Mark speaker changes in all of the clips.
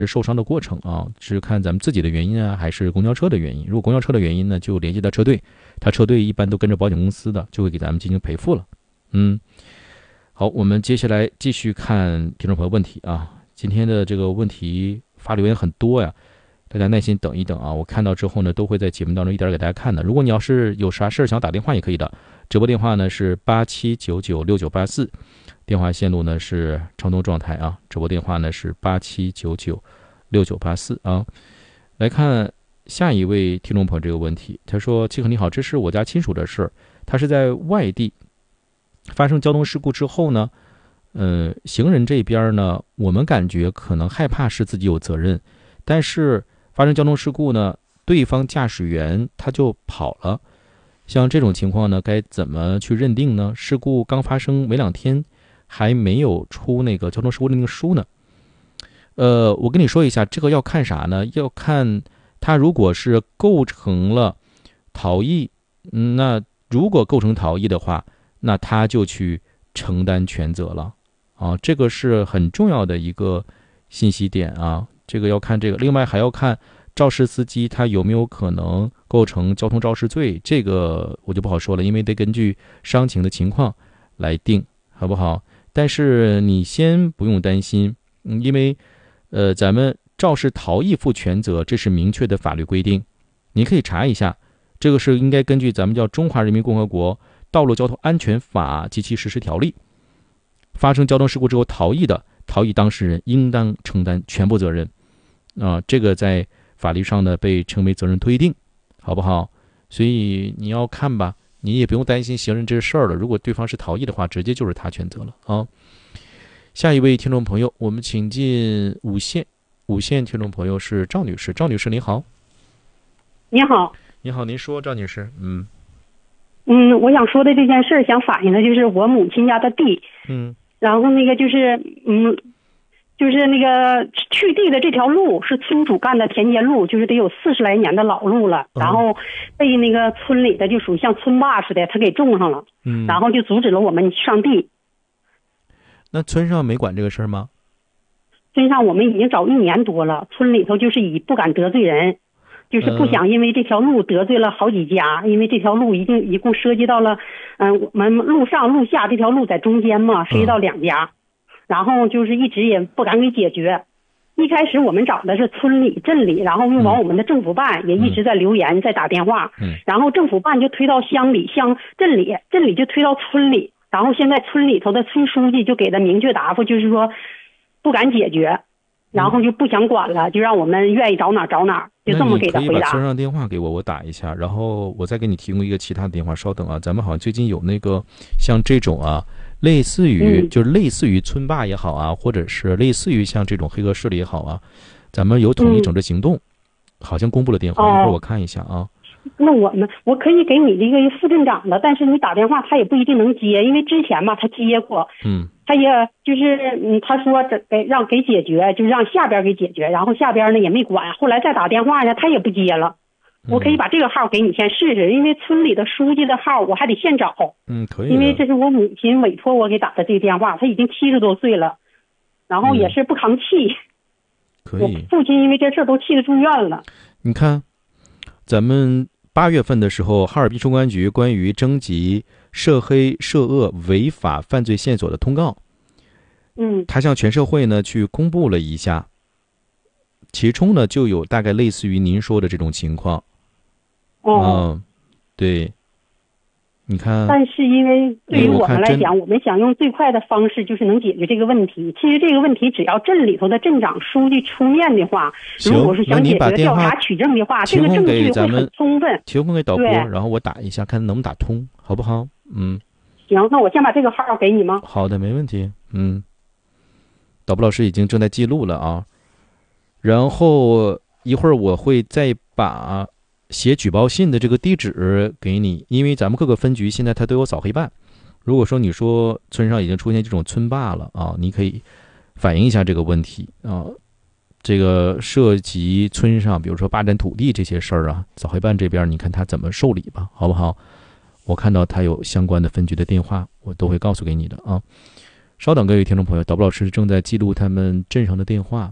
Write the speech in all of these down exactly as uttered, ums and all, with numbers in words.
Speaker 1: 受伤的过程啊，是看咱们自己的原因啊，还是公交车的原因。如果公交车的原因呢，就联系到车队，他车队一般都跟着保险公司的，就会给咱们进行赔付了。嗯，好，我们接下来继续看听众朋友问题啊。今天的这个问题发留言很多呀，大家耐心等一等啊，我看到之后呢，都会在节目当中一点给大家看的。如果你要是有啥事儿想打电话也可以的，直播电话呢是八七九九六九八四，电话线路呢是畅通状态啊，直播电话呢是八七九九六九八四啊。来看下一位听众朋友这个问题，他说：七哥你好，这是我家亲属的事儿，他是在外地发生交通事故之后呢，呃，行人这边呢，我们感觉可能害怕是自己有责任，但是发生交通事故呢，对方驾驶员他就跑了。像这种情况呢，该怎么去认定呢？事故刚发生没两天，还没有出那个交通事故认定书呢。呃，我跟你说一下，这个要看啥呢？要看他如果是构成了逃逸，嗯，那如果构成逃逸的话，那他就去承担全责了啊，这个是很重要的一个信息点啊。这个要看这个，另外还要看肇事司机他有没有可能构成交通肇事罪，这个我就不好说了，因为得根据伤情的情况来定，好不好？但是你先不用担心，嗯，因为呃，咱们肇事逃逸负全责，这是明确的法律规定，你可以查一下，这个是应该根据咱们叫《中华人民共和国道路交通安全法及其实施条例》，发生交通事故之后逃逸的，逃逸当事人应当承担全部责任啊、呃，这个在法律上呢被称为责任推定，好不好？所以你要看吧，你也不用担心行人这事儿了。如果对方是逃逸的话，直接就是他全责了啊。下一位听众朋友，我们请进五线，五线听众朋友是赵女士，赵女士你好。
Speaker 2: 你好，
Speaker 1: 你好，您说，赵女士。嗯
Speaker 2: 嗯，我想说的这件事想反映的就是我母亲家的地，
Speaker 1: 嗯，
Speaker 2: 然后那个就是嗯。就是那个去地的这条路是村主干的田间路，就是得有四十来年的老路了，然后被那个村里的就属于像村霸似的，他给种上了，嗯，然后就阻止了我们上地。
Speaker 1: 那村上没管这个事儿吗？
Speaker 2: 村上我们已经找一年多了，村里头就是以不敢得罪人，就是不想因为这条路得罪了好几家，因为这条路一定一共涉及到了，嗯、呃，我们路上路下这条路在中间嘛，涉及到两家。嗯，然后就是一直也不敢给解决，一开始我们找的是村里镇里，然后又往我们的政府办、嗯、也一直在留言、嗯、在打电话、嗯、然后政府办就推到乡里，乡镇里，镇里就推到村里，然后现在村里头的村书记就给的明确答复，就是说不敢解决，然后就不想管了、嗯、就让我们愿意找哪找哪，就这么给他回答。
Speaker 1: 你可以把村上电话给我，我打一下，然后我再给你提供一个其他的电话，稍等啊，咱们好像最近有那个像这种啊类似于、嗯、就是类似于村霸也好啊，或者是类似于像这种黑恶势力也好啊，咱们有统一整治行动、嗯、好像公布了电话、哦、一会儿我看一下啊。
Speaker 2: 那我们我可以给你这个副镇长的，但是你打电话他也不一定能接，因为之前吧他接过，嗯，他也就是嗯他说给让给解决，就是让下边给解决，然后下边呢也没管，后来再打电话呢他也不接了。我可以把这个号给你先试试，因为村里的书记的号我还得现找。
Speaker 1: 嗯，可以。
Speaker 2: 因为这是我母亲委托我给打的这个电话，她已经七十多岁了，然后也是不扛气。
Speaker 1: 嗯、可以。我
Speaker 2: 父亲因为这事儿都气得住院了。
Speaker 1: 你看，咱们八月份的时候，哈尔滨中公安局关于征集涉黑涉恶违法犯罪线索的通告，
Speaker 2: 嗯，
Speaker 1: 他向全社会呢去公布了一下，其中呢就有大概类似于您说的这种情况。
Speaker 2: 哦、
Speaker 1: 嗯，对，你看，
Speaker 2: 但是因为对于我们来讲，我们想用最快的方式，就是能解决这个问题。其实这个问题，只要镇里头的镇长、书记出面的话，如果是想解决调查取证的话，这个证据会很充分。
Speaker 1: 提供给导播，然后我打一下，看能不能打通，好不好？嗯，
Speaker 2: 行，那我先把这个号给你吗？
Speaker 1: 好的，没问题。嗯，导播老师已经正在记录了啊，然后一会儿我会再把写举报信的这个地址给你，因为咱们各个分局现在它都有扫黑办。如果说你说村上已经出现这种村霸了啊，你可以反映一下这个问题啊。这个涉及村上，比如说霸占土地这些事儿啊，扫黑办这边你看他怎么受理吧，好不好？我看到他有相关的分局的电话，我都会告诉给你的啊。稍等，各位听众朋友，导播老师正在记录他们镇上的电话。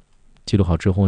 Speaker 1: 记录好之后